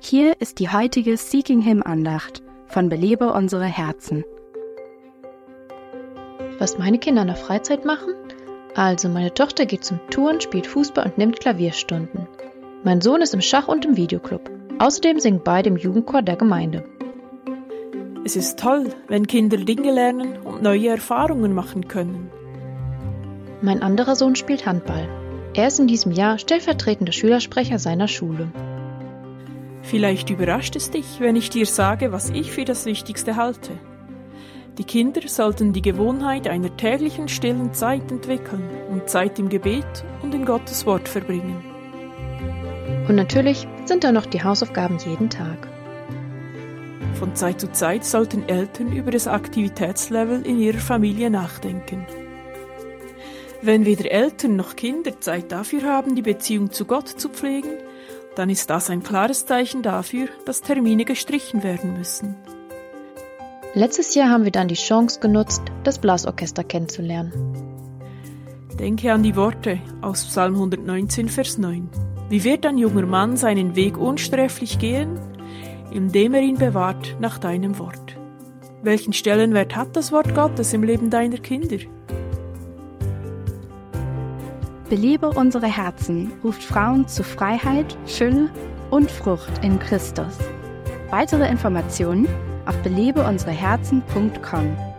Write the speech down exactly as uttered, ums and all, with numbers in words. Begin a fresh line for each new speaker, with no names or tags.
Hier ist die heutige Seeking Him Andacht von Belebe unsere Herzen.
Was meine Kinder in der Freizeit machen? Also, meine Tochter geht zum Touren, spielt Fußball und nimmt Klavierstunden. Mein Sohn ist im Schach- und im Videoclub. Außerdem singen beide im Jugendchor der Gemeinde.
Es ist toll, wenn Kinder Dinge lernen und neue Erfahrungen machen können.
Mein anderer Sohn spielt Handball. Er ist in diesem Jahr stellvertretender Schülersprecher seiner Schule.
Vielleicht überrascht es dich, wenn ich dir sage, was ich für das Wichtigste halte. Die Kinder sollten die Gewohnheit einer täglichen stillen Zeit entwickeln und Zeit im Gebet und in Gottes Wort verbringen.
Und natürlich sind da noch die Hausaufgaben jeden Tag.
Von Zeit zu Zeit sollten Eltern über das Aktivitätslevel in ihrer Familie nachdenken. Wenn weder Eltern noch Kinder Zeit dafür haben, die Beziehung zu Gott zu pflegen, dann ist das ein klares Zeichen dafür, dass Termine gestrichen werden müssen.
Letztes Jahr haben wir dann die Chance genutzt, das Blasorchester kennenzulernen.
Denke an die Worte aus Psalm hundertneunzehn, Vers neun. Wie wird ein junger Mann seinen Weg unsträflich gehen, indem er ihn bewahrt nach deinem Wort? Welchen Stellenwert hat das Wort Gottes im Leben deiner Kinder?
Belebe unsere Herzen ruft Frauen zu Freiheit, Fülle und Frucht in Christus. Weitere Informationen auf belebe unsere herzen punkt com.